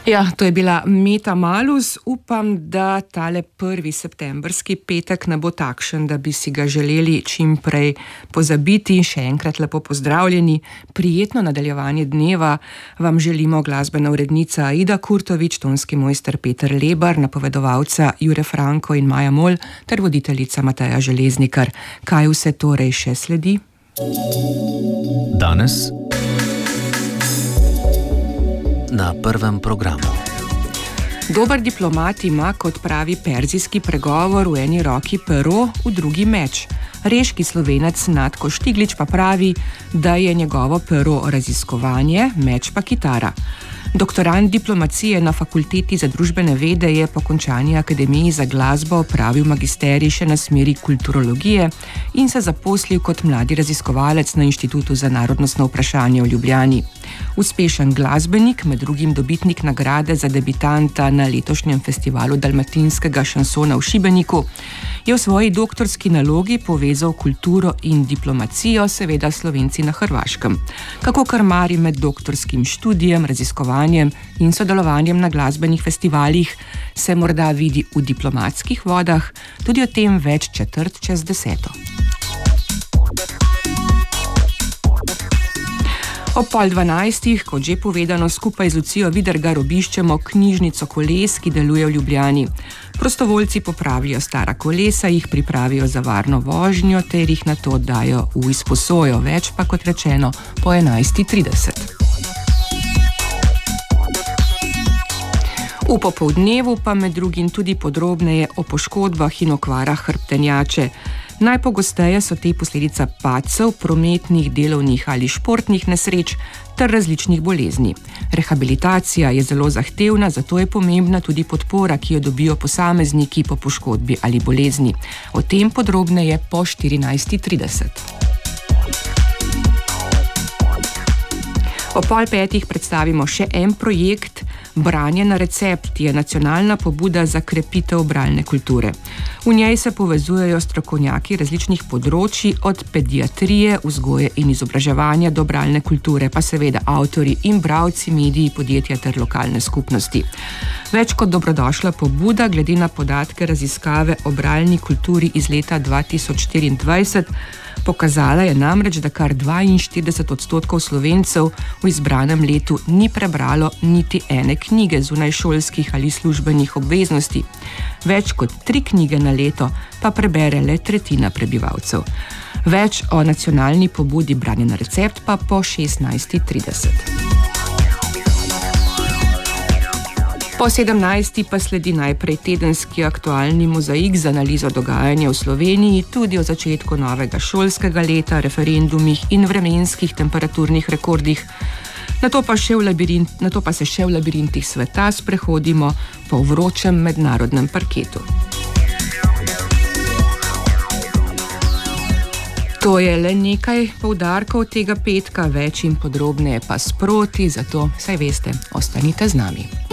Ja, to je bila Meta Malus. Upam, da tale 1. septembrski petek ne bo takšen, da bi si ga želeli čim prej pozabiti. Še enkrat lepo pozdravljeni. Prijetno nadaljevanje dneva vam želimo glasbena urednica Aida Kurtovič, tonski mojster Peter Lebar, napovedovalca Jure Franko in Maja Mol ter voditeljica Mateja Železnikar. Kaj vse torej še sledi? Danes na prvem programu. Dober diplomat ima, kot pravi perzijski pregovor, v eni roki pero, v drugi meč. Reški Slovenec Natko Štiglič pa pravi, da je njegovo pero raziskovanje, meč pa kitara. Doktorant diplomacije na Fakulteti za družbene vede je po končani akademiji za glasbo opravil magisterij še na smeri kulturologije in se zaposlil kot mladi raziskovalec na Inštitutu za narodnostno vprašanje v Ljubljani. Uspešen glasbenik, med drugim dobitnik nagrade za debitanta na letošnjem festivalu dalmatinskega šansona v Šibeniku, je v svoji doktorski nalogi povezal kulturo in diplomacijo, seveda Slovenci na Hrvaškem. Kako krmari med doktorskim študijem, raziskovanjem in sodelovanjem na glasbenih festivalih, se morda vidi v diplomatskih vodah, tudi o tem več 11:45. Ob 11:30, kot že povedano, skupaj z Lucijo Vidergar obiščemo knjižnico koles, ki deluje v Ljubljani. Prostovoljci popravijo stara kolesa, jih pripravijo za varno vožnjo ter jih nato dajo v izposojo, več pa, kot rečeno, po 11:30. V popoldnevu pa med drugim tudi podrobneje o poškodbah in okvarah hrbtenjače. Najpogosteje so te posledica padcev, prometnih, delovnih ali športnih nesreč ter različnih bolezni. Rehabilitacija je zelo zahtevna, zato je pomembna tudi podpora, ki jo dobijo posamezniki po poškodbi ali bolezni. O tem podrobneje po 14:30. O 4:30 predstavimo še en projekt. Branje na recept je nacionalna pobuda za krepitev bralne kulture. V njej se povezujejo strokovnjaki različnih področji, od pediatrije, vzgoje in izobraževanja do bralne kulture, pa seveda avtorji in bralci, mediji, podjetja ter lokalne skupnosti. Več kot dobrodošla pobuda, glede na podatke raziskave o bralni kulturi iz leta 2024, pokazala je namreč, da kar 42% Slovencev v izbranem letu ni prebralo niti ene knjige zunajšolskih ali službenih obveznosti. Več kot 3 knjige na leto pa prebere le tretjina prebivalcev. Več o nacionalni pobudi Branje na recept pa po 16:30. Po 17. pa sledi najprej tedenski aktualni mozaik z analizo dogajanja v Sloveniji, tudi o začetku novega šolskega leta, referendumih in vremenskih temperaturnih rekordih. Nato pa se še v labirintih sveta sprehodimo po vročem mednarodnem parketu. To je le nekaj poudarkov tega petka, več in podrobneje pa sproti, zato, saj veste, ostanite z nami.